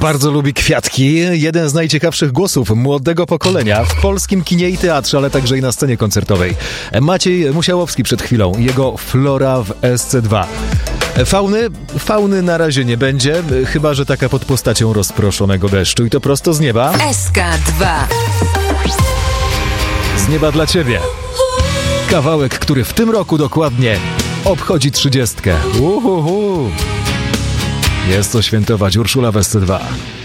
Bardzo lubi kwiatki. Jeden z najciekawszych głosów młodego pokolenia w polskim kinie i teatrze, ale także i na scenie koncertowej. Maciej Musiałowski przed chwilą. Jego Flora w SC2. Fauny na razie nie będzie, chyba że taka pod postacią rozproszonego deszczu i to prosto z nieba. SK2. Z nieba dla ciebie. Kawałek, który w tym roku dokładnie obchodzi 30. Jest co świętować. Urszula w SC2.